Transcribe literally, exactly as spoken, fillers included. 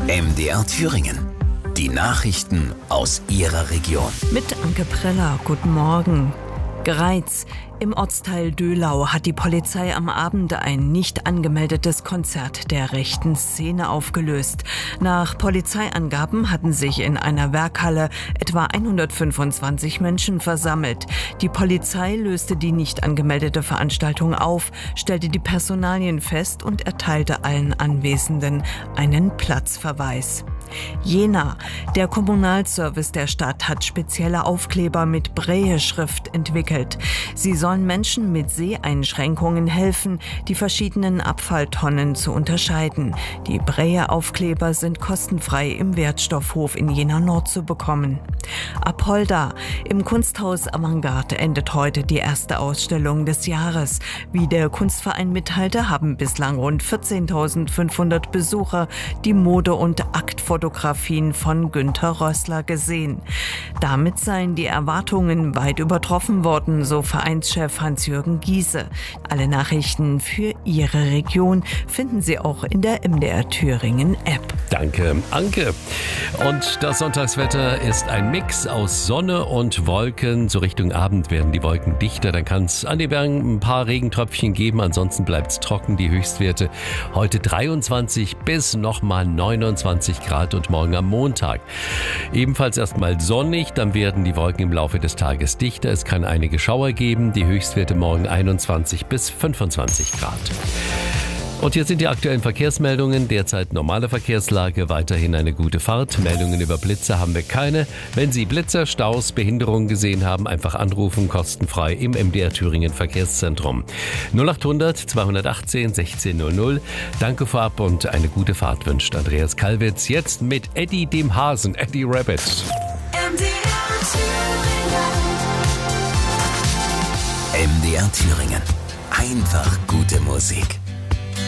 M D R Thüringen. Die Nachrichten aus Ihrer Region. Mit Anke Preller, guten Morgen. Greiz. Im Ortsteil Döhlau hat die Polizei am Abend ein nicht angemeldetes Konzert der rechten Szene aufgelöst. Nach Polizeiangaben hatten sich in einer Werkhalle etwa hundertfünfundzwanzig Menschen versammelt. Die Polizei löste die nicht angemeldete Veranstaltung auf, stellte die Personalien fest und erteilte allen Anwesenden einen Platzverweis. Jena. Der Kommunalservice der Stadt hat spezielle Aufkleber mit Braille-Schrift entwickelt. Sie sollen Menschen mit Seheinschränkungen helfen, die verschiedenen Abfalltonnen zu unterscheiden. Die Braille-Aufkleber sind kostenfrei im Wertstoffhof in Jena Nord zu bekommen. Apolda. Im Kunsthaus Avantgarde endet heute die erste Ausstellung des Jahres. Wie der Kunstverein mitteilte, haben bislang rund vierzehntausendfünfhundert Besucher die Mode- und Aktfotografien von Günter Rössler gesehen. Damit seien die Erwartungen weit übertroffen worden, so Vereinschef Hans-Jürgen Giese. Alle Nachrichten für Ihre Region finden Sie auch in der M D R Thüringen App. Danke, Anke. Und das Sonntagswetter ist ein Mix aus Sonne und Wolken. So Richtung Abend werden die Wolken dichter. Dann kann es an den Bergen ein paar Regentröpfchen geben. Ansonsten bleibt es trocken. Die Höchstwerte heute dreiundzwanzig bis nochmal neunundzwanzig Grad und morgen am Montag. Ebenfalls erstmal sonnig. Dann werden die Wolken im Laufe des Tages dichter. Es kann einige Schauer geben. Die Höchstwerte morgen einundzwanzig bis fünfundzwanzig Grad. Und hier sind die aktuellen Verkehrsmeldungen. Derzeit normale Verkehrslage, weiterhin eine gute Fahrt. Meldungen über Blitze haben wir keine. Wenn Sie Blitzer, Staus, Behinderungen gesehen haben, einfach anrufen, kostenfrei im M D R Thüringen Verkehrszentrum. null achthundert zweihundertachtzehn sechzehnhundert. Danke vorab und eine gute Fahrt wünscht Andreas Kalwitz. Jetzt mit Eddie dem Hasen, Eddie Rabbit. M D R Thüringen. Einfach gute Musik.